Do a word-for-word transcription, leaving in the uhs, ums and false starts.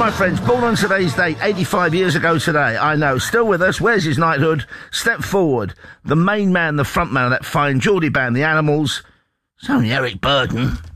my friends, born on today's date, eighty-five years ago today, I know, still with us, where's his knighthood? Step forward, the main man, the front man of that fine Geordie band, The Animals, it's only Eric Burden.